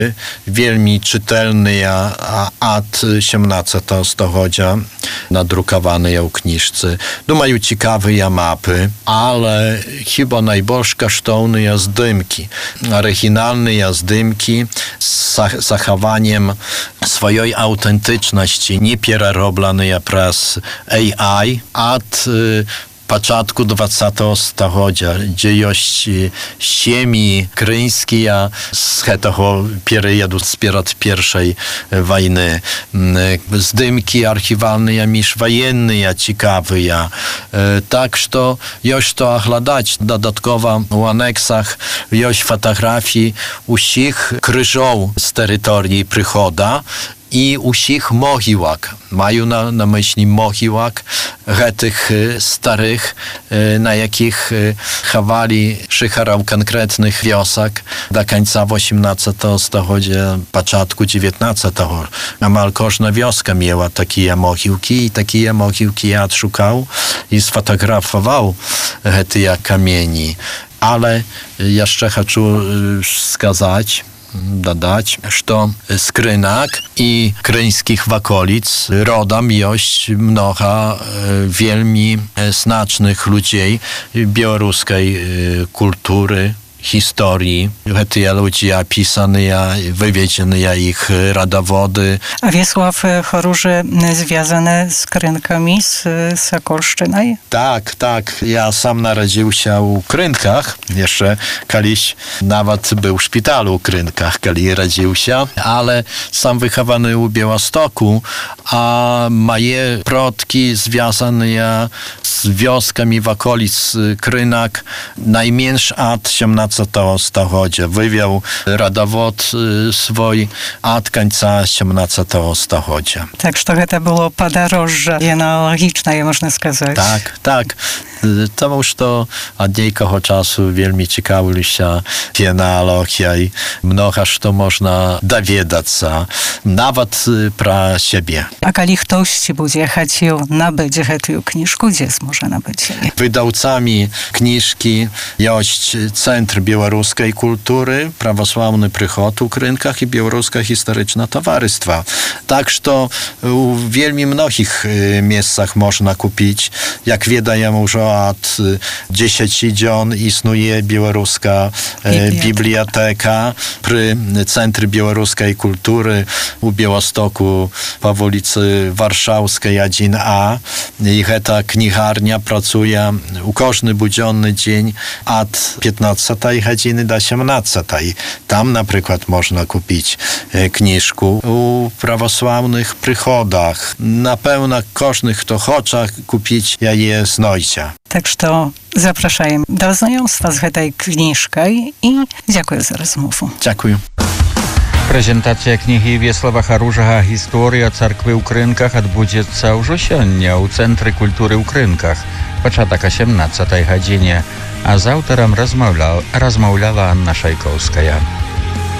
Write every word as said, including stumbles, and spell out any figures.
Вельмі чытальныя ад сямнаццатага стагоддзя надрукаваныя ў кніжцы. Думаю, цікавыя мапы, але хіба найбольш каштоўныя здымкі. Арыгінальныя здымкі з захаваннем сваёй аўтэнтычнасці, не пераробленыя праз эй ай ад początku dwudziestego stulecia, gdzie jest ziemi kryńskie z tego periodu, sprzed pierwszej wojny. Zdjęcia archiwalne, międzywojenne, ciekawe. Tak, że jest to oglądać. Dodatkowo w aneksach jest fotografii wszystkich krzyżów z terytorii przychoda i usich mogiłak. Mają na, na myśli mogiłak tych starych, na jakich chowali szycharów konkretnych wiosek do końca osiemnastego stulecia, początku dziewiętnastego. Amal każda wioska miała takie mogiłki i takie mogiłki ja odszukał i sfotografował te kamieni. Ale jeszcze chcę сказать, dodać, że z Krynak i kryńskich okolic rodem jest mnoga wielmi znacznych ludzi białoruskiej kultury, historii. Te ludzie opisane, wywiedzione ich rodowody. A Wiesław Choruży związane z Krynkami, z Sokolszczyną? Tak, tak. Ja sam narodził się u Krynkach. Jeszcze kiedyś nawet był w szpitalu u Krynkach, kiedy rodził się, ale sam wychowany u Białostoku, a moje przodki związane z wioskami w okolic Krynak najmniejszy od siedemnastego stulecia. Wywiał rodowód swój od końca siedemnastego stulecia. Tak, że to było podróże genealogiczne, można сказать. Tak, tak. Тому що od niejkiego czasu wielmi ciekawi się genealogia i mnogo co można dowiedzieć się, nawet про siebie. A kiedy ktoś będzie chciał nabyć tę książkę, gdzie może nabyć jej? Wydawcami książki jest Centr Białoruskiej Kultury, Prawosławny Przychod u Krynkach i Białoruska Historyczna Towarzystwa. Tak, że w wielmi mnogich miejscach można kupić. Jak wiadomo, że od dziesięciu dzień istnieje białoruska biblioteka. biblioteka przy Centrum Białoruskiej Kultury u Białostoku po ulicy Warszawskiej jeden A. I ta kniharnia pracuje u każdy budziony dzień od piętnastej godziny do siedemnastej. Tam na przykład można kupić książkę u prawosławnych przychodach. Na pewno każdy, kto chce kupić, ja je znajdzie. Tak, że zapraszam do znajomstwa z tej książką i dziękuję za rozmowę. Dziękuję. Прэзентацыя кнігі Веслава Харужага «Гісторыя царквы ў Крынках» адбудзецца ўжо сёння ў Цэнтры культуры ў Крынках, пачатак о сямнаццатай гадзіне, а з аўтарам размаўляла Анна Шайкоўская.